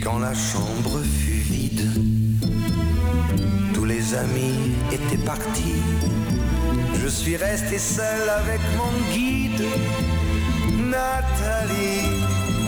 Quand la chambre fut vide, tous les amis étaient partis. Je suis resté seul avec mon guide, Nathalie.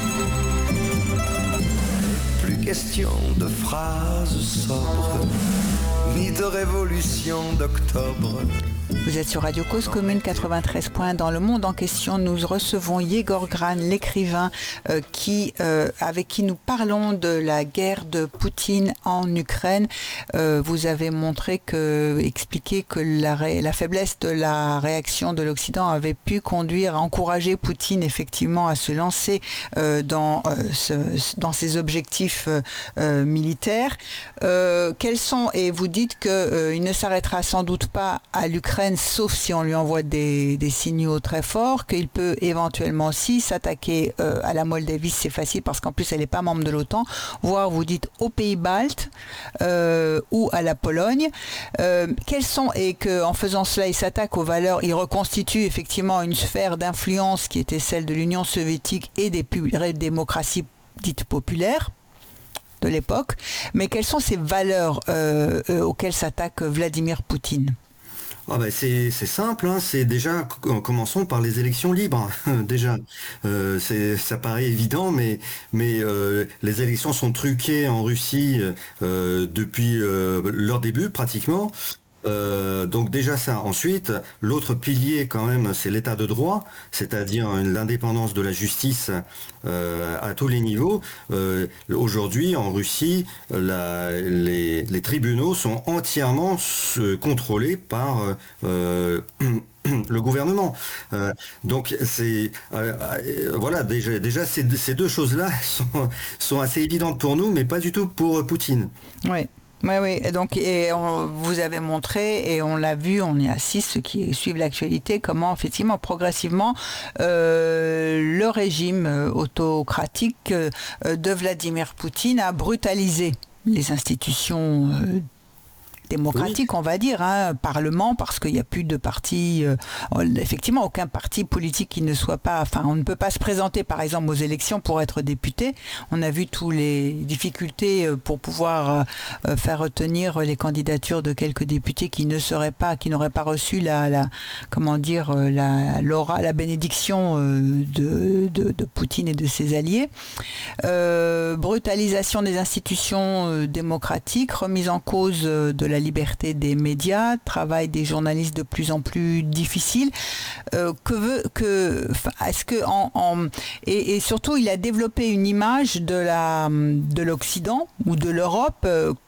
Plus question de phrases sobres, ni de révolution d'octobre. Vous êtes sur Radio Cause Commune 93 points. Dans le monde en question, nous recevons Yegor Gran, l'écrivain avec qui nous parlons de la guerre de Poutine en Ukraine. Vous avez expliqué que la faiblesse de la réaction de l'Occident avait pu encourager Poutine effectivement à se lancer dans ses objectifs militaires. Et vous dites qu'il ne s'arrêtera sans doute pas à l'Ukraine, sauf si on lui envoie des signaux très forts, qu'il peut éventuellement aussi s'attaquer à la Moldavie, c'est facile parce qu'en plus elle n'est pas membre de l'OTAN, voire vous dites aux pays baltes ou à la Pologne. Et qu'en faisant cela, il s'attaque aux valeurs, il reconstitue effectivement une sphère d'influence qui était celle de l'Union soviétique et des démocraties dites populaires de l'époque. Mais quelles sont ces valeurs auxquelles s'attaque Vladimir Poutine ? C'est simple, c'est déjà, commençons par les élections libres. Déjà, ça paraît évident, mais les élections sont truquées en Russie depuis leur début pratiquement. Donc déjà ça. Ensuite, l'autre pilier quand même, c'est l'état de droit, c'est-à-dire l'indépendance de la justice à tous les niveaux. Aujourd'hui, en Russie, les tribunaux sont entièrement contrôlés par le gouvernement. Donc voilà, déjà ces deux choses-là sont assez évidentes pour nous, mais pas du tout pour Poutine. Oui. Oui. Vous avez montré, et on l'a vu, on y assiste, ceux qui suivent l'actualité, comment effectivement, progressivement, le régime autocratique de Vladimir Poutine a brutalisé les institutions démocratique, oui. On va dire, Parlement, parce qu'il n'y a plus de parti, effectivement, aucun parti politique qui ne soit pas, on ne peut pas se présenter, par exemple, aux élections pour être député. On a vu toutes les difficultés pour pouvoir faire retenir les candidatures de quelques députés qui n'auraient pas reçu la bénédiction de Poutine et de ses alliés. Brutalisation des institutions démocratiques, remise en cause de la liberté des médias, travail des journalistes de plus en plus difficile. Et surtout, il a développé une image de l'Occident ou de l'Europe